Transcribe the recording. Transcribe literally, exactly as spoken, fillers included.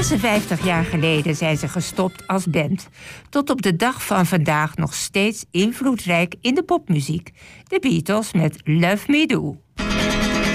zesenvijftig jaar geleden zijn ze gestopt als band. Tot op de dag van vandaag nog steeds invloedrijk in de popmuziek. De Beatles met Love Me Do.